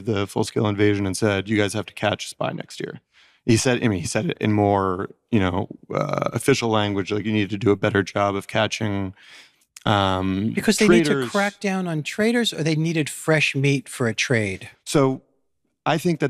of the full-scale invasion and said, "You guys have to catch a spy next year." He said it in more, official language, like you need to do a better job of catching because they need to crack down on traitors, or they needed fresh meat for a trade. So I think that